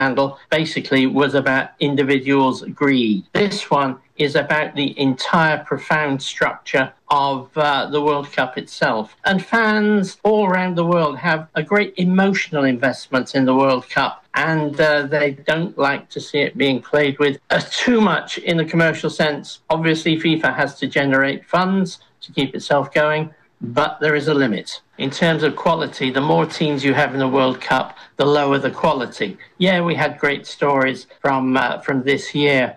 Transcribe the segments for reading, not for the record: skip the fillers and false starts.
scandal basically was about individuals' greed. This one is about the entire profound structure of the World Cup itself. And fans all around the world have a great emotional investment in the World Cup, and they don't like to see it being played with too much in a commercial sense. Obviously, FIFA has to generate funds to keep itself going, but there is a limit. In terms of quality, the more teams you have in the World Cup, the lower the quality. Yeah, we had great stories from this year.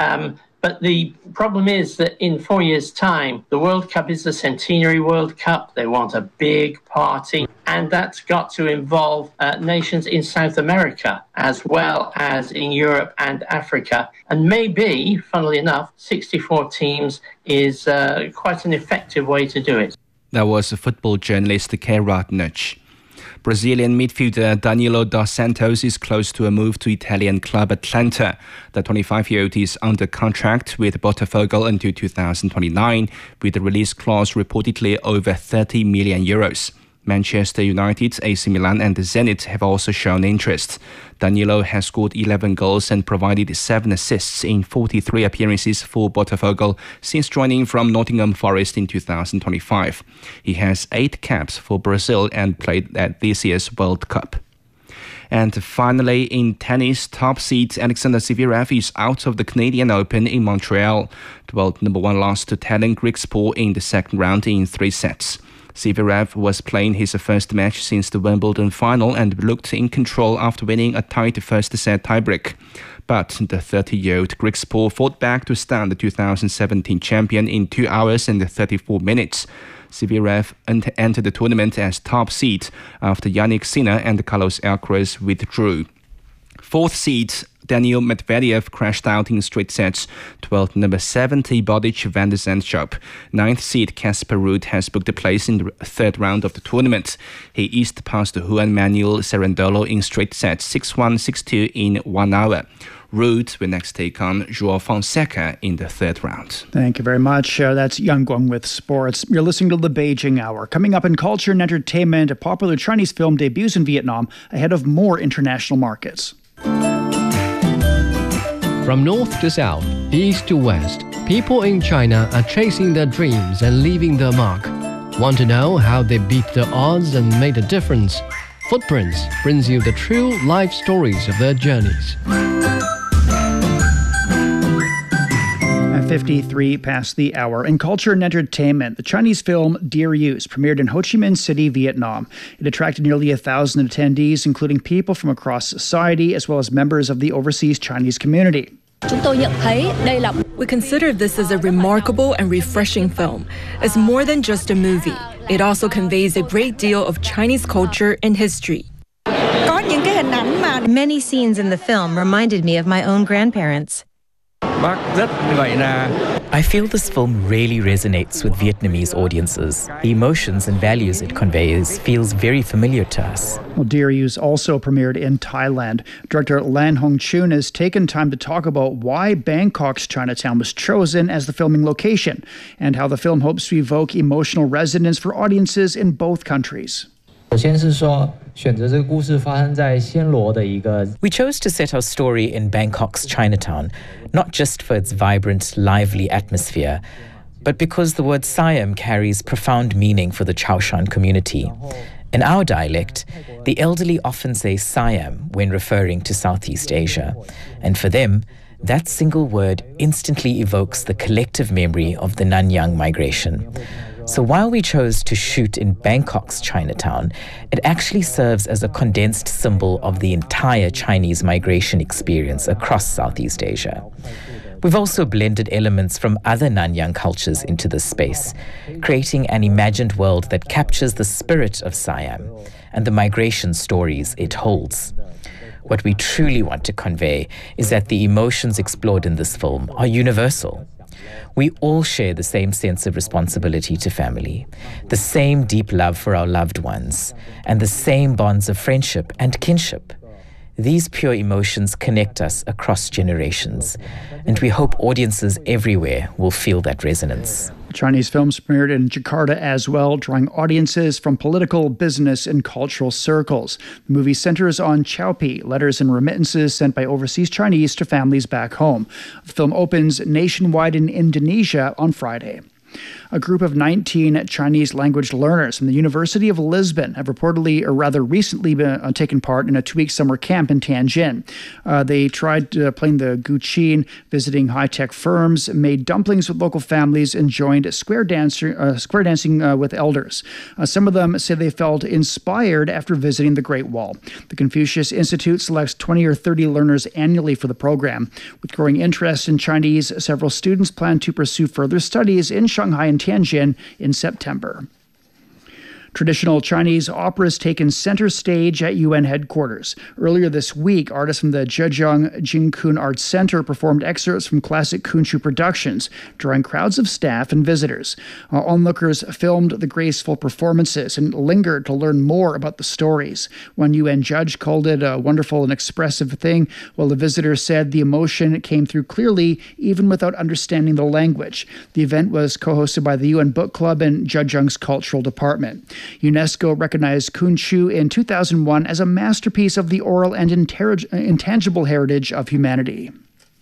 But the problem is that in 4 years' time, the World Cup is the centenary World Cup. They want a big party, and that's got to involve nations in South America as well as in Europe and Africa. And maybe, funnily enough, 64 teams is quite an effective way to do it. That was football journalist Keira Nuch. Brazilian midfielder Danilo dos Santos is close to a move to Italian club Atlanta. The 25-year-old is under contract with Botafogo until 2029, with a release clause reportedly over €30 million. Manchester United, AC Milan and Zenit have also shown interest. Danilo has scored 11 goals and provided 7 assists in 43 appearances for Botafogo since joining from Nottingham Forest in 2025. He has 8 caps for Brazil and played at this year's World Cup. And finally, in tennis, top seed Alexander Zverev is out of the Canadian Open in Montreal. The world number 1 lost to Tallon Griekspoor in the second round in 3 sets. Zverev was playing his first match since the Wimbledon final and looked in control after winning a tight first-set tiebreak. But the 30-year-old Griekspoor fought back to stand the 2017 champion in 2 hours and 34 minutes. Zverev entered the tournament as top seed after Jannik Sinner and Carlos Alcaraz withdrew. 4th seed Daniil Medvedev crashed out in straight sets to world number 70 Boris van der Zandschulp. 9th seed Casper Ruud has booked a place in the 3rd round of the tournament. He eased past Juan Manuel Cerundolo in straight sets 6-1, 6-2 in 1 hour. Ruud will next take on João Fonseca in the 3rd round. Thank you very much. That's Yang Guang with sports. You're listening to the Beijing Hour. Coming up in culture and entertainment, a popular Chinese film debuts in Vietnam ahead of more international markets. From north to south, east to west, people in China are chasing their dreams and leaving their mark. Want to know how they beat the odds and made a difference? Footprints brings you the true life stories of their journeys. At 53 past the hour. In culture and entertainment, the Chinese film Dear Use premiered in Ho Chi Minh City, Vietnam. It attracted nearly 1,000 attendees, including people from across society, as well as members of the overseas Chinese community. We consider this as a remarkable and refreshing film. It's more than just a movie. It also conveys a great deal of Chinese culture and history. Many scenes in the film reminded me of my own grandparents. I feel this film really resonates with Vietnamese audiences. The emotions and values it conveys feels very familiar to us. Well, Dear Use also premiered in Thailand. Director Lan Hong Chun has taken time to talk about why Bangkok's Chinatown was chosen as the filming location and how the film hopes to evoke emotional resonance for audiences in both countries. We chose to set our story in Bangkok's Chinatown, not just for its vibrant, lively atmosphere, but because the word Siam carries profound meaning for the Chaoshan community. In our dialect, the elderly often say Siam when referring to Southeast Asia, and for them, that single word instantly evokes the collective memory of the Nanyang migration. So while we chose to shoot in Bangkok's Chinatown, it actually serves as a condensed symbol of the entire Chinese migration experience across Southeast Asia. We've also blended elements from other Nanyang cultures into this space, creating an imagined world that captures the spirit of Siam and the migration stories it holds. What we truly want to convey is that the emotions explored in this film are universal. We all share the same sense of responsibility to family, the same deep love for our loved ones, and the same bonds of friendship and kinship. These pure emotions connect us across generations, and we hope audiences everywhere will feel that resonance. The Chinese films premiered in Jakarta as well, drawing audiences from political, business, and cultural circles. The movie centers on Chowpi, letters and remittances sent by overseas Chinese to families back home. The film opens nationwide in Indonesia on Friday. A group of 19 Chinese language learners from the University of Lisbon have reportedly, or rather recently, taken part in a 2-week summer camp in Tianjin. They tried playing the guqin, visiting high-tech firms, made dumplings with local families, and joined square dancing with elders. Some of them say they felt inspired after visiting the Great Wall. The Confucius Institute selects 20 or 30 learners annually for the program. With growing interest in Chinese, several students plan to pursue further studies in Shanghai and Tianjin in September. Traditional Chinese operas taken center stage at UN headquarters. Earlier this week, artists from the Zhejiang Jingkun Arts Center performed excerpts from classic Kunchu productions, drawing crowds of staff and visitors. Onlookers filmed the graceful performances and lingered to learn more about the stories. One UN judge called it a wonderful and expressive thing, while the visitors said the emotion came through clearly, even without understanding the language. The event was co-hosted by the UN Book Club and Zhejiang's Cultural Department. UNESCO recognized Kunchu in 2001 as a masterpiece of the oral and intangible heritage of humanity.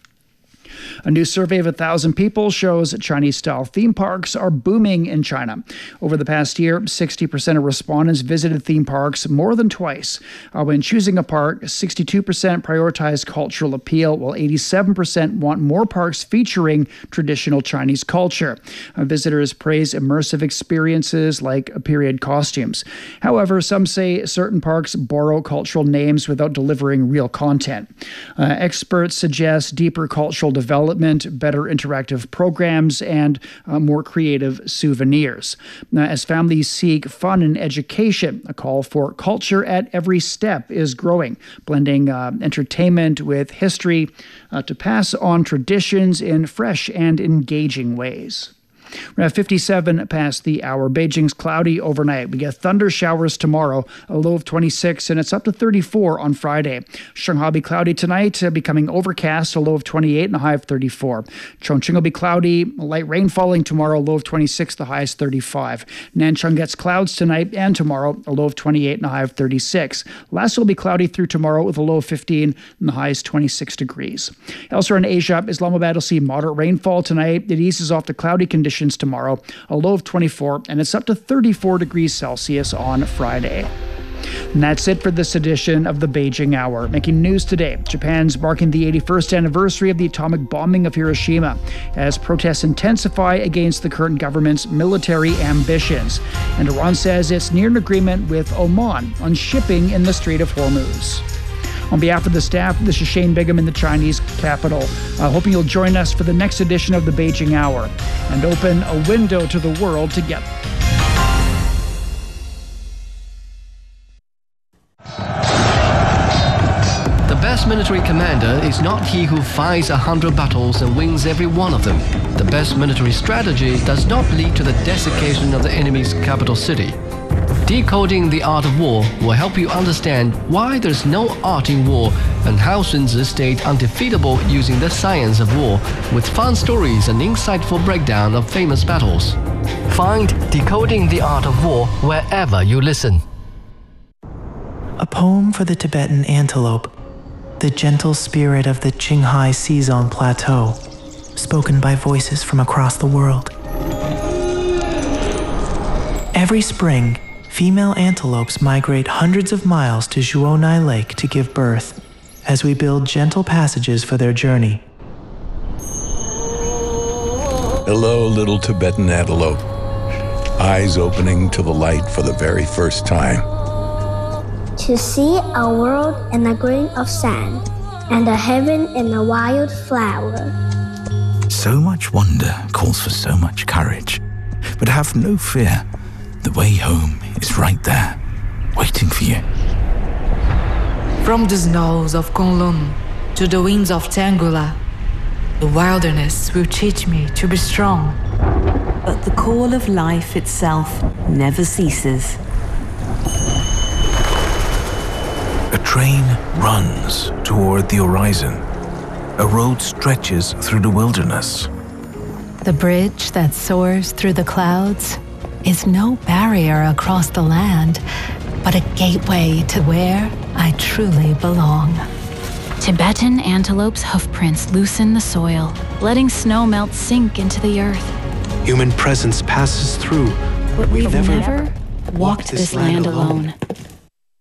A new survey of 1,000 people shows Chinese-style theme parks are booming in China. Over the past year, 60% of respondents visited theme parks more than twice. When choosing a park, 62% prioritize cultural appeal, while 87% want more parks featuring traditional Chinese culture. Visitors praise immersive experiences like period costumes. However, some say certain parks borrow cultural names without delivering real content. Experts suggest deeper cultural development, better interactive programs, and more creative souvenirs. As families seek fun and education, a call for culture at every step is growing, blending entertainment with history to pass on traditions in fresh and engaging ways. We're at 57 past the hour. Beijing's cloudy overnight. We get thunder showers tomorrow, a low of 26, and it's up to 34 on Friday. Shanghai will be cloudy tonight, becoming overcast, a low of 28 and a high of 34. Chongqing will be cloudy, light rain falling tomorrow, a low of 26, the high is 35. Nanchang gets clouds tonight and tomorrow, a low of 28 and a high of 36. Lhasa will be cloudy through tomorrow with a low of 15 and the high is 26 degrees. Elsewhere in Asia, Islamabad will see moderate rainfall tonight. It eases off the cloudy conditions tomorrow, a low of 24, and it's up to 34 degrees Celsius on Friday. And that's it for this edition of the Beijing Hour. Making news today, Japan's marking the 81st anniversary of the atomic bombing of Hiroshima as protests intensify against the current government's military ambitions. And Iran says it's near an agreement with Oman on shipping in the Strait of Hormuz. On behalf of the staff, this is Shane Bigham in the Chinese capital. Hoping you'll join us for the next edition of the Beijing Hour and open a window to the world together. The best military commander is not he who fights 100 battles and wins every one of them. The best military strategy does not lead to the desiccation of the enemy's capital city. Decoding the Art of War will help you understand why there's no art in war and how Sun Tzu stayed undefeatable using the science of war with fun stories and insightful breakdown of famous battles. Find Decoding the Art of War wherever you listen. A poem for the Tibetan antelope, the gentle spirit of the Qinghai Xizang Plateau, spoken by voices from across the world. Every spring, female antelopes migrate hundreds of miles to Zhuonai Lake to give birth, as we build gentle passages for their journey. Hello, little Tibetan antelope. Eyes opening to the light for the very first time. To see a world in a grain of sand, and a heaven in a wild flower. So much wonder calls for so much courage. But have no fear. The way home is right there, waiting for you. From the snows of Kunlun to the winds of Tangula, the wilderness will teach me to be strong. But the call of life itself never ceases. A train runs toward the horizon. A road stretches through the wilderness. The bridge that soars through the clouds is no barrier across the land, but a gateway to where I truly belong. Tibetan antelope's hoofprints loosen the soil, letting snow melt sink into the earth. Human presence passes through, but we've never walked this land alone.